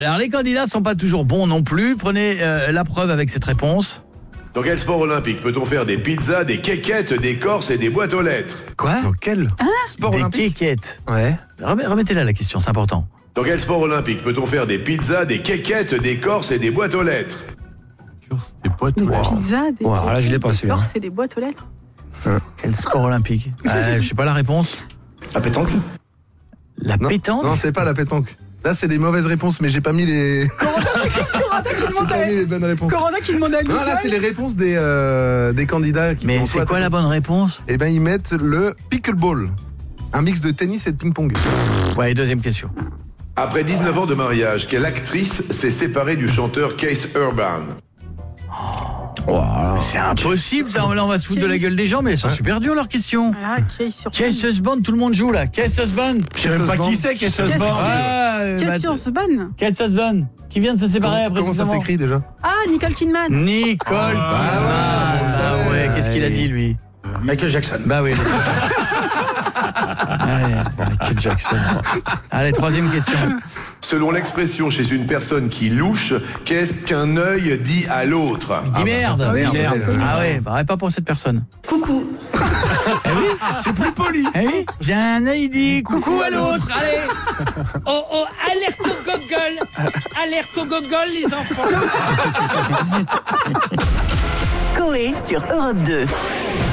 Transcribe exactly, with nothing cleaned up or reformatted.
Alors les candidats sont pas toujours bons non plus. Prenez euh, la preuve avec cette réponse. Dans quel sport olympique peut-on faire des pizzas, des quéquettes, des corses et des boîtes aux lettres? Quoi? Dans quel sport Des olympique? quéquettes. Ouais. Remet- Remettez-la la question, c'est important. Dans quel sport olympique peut-on faire des pizzas, des quéquettes, des corses et des boîtes aux lettres? Des boîtes Des aux lettres. pizzas, des Wow, là, je l'ai pas, celui-là. corses et des boîtes aux lettres. Quel sport olympique? euh, Je sais pas la réponse. La pétanque. La Non, pétanque? Non, c'est pas la pétanque. Là, c'est des mauvaises réponses, mais j'ai pas mis les. Corentin qui J'ai pas mis demandait, les bonnes réponses. Corentin qui demandait à Non, là, c'est les réponses des, euh, des candidats qui Mais ont c'est soit- quoi la bonne réponse? Eh ben, ils mettent le pickleball. Un mix de tennis et de ping-pong. Ouais, deuxième question. Après dix-neuf ans de mariage, quelle actrice s'est séparée du chanteur Keith Urban? C'est impossible ça, là on va se foutre de la gueule des gens, mais elles sont super dures leurs questions. Ah, qui est sur Case Husband, tout le monde joue là. Case Husband. Je sais même pas qui c'est, qu'est-ce que c'est ce bord. Ah, euh, bah, Question Sban. Case Husband, qui vient de se séparer après Comment ça dix-neuf ans. s'écrit déjà? Ah, Nicole Kidman. Nicole. Ah, Kidman. ouais, on le Ah savait. ouais, qu'est-ce qu'il a dit lui? Michael Jackson. Bah oui. Allez, Michael Jackson. Allez, troisième question. Selon l'expression chez une personne qui louche, qu'est-ce qu'un œil dit à l'autre? Dis merde. bah, merde, merde. c'est- Ah ouais, bah pas pour cette personne. Coucou. C'est plus poli. Eh oui, j'ai un œil dit coucou à l'autre. Allez. Oh oh, alerte au gogol. Alerte au gogol, les enfants. Coé sur Europe deux.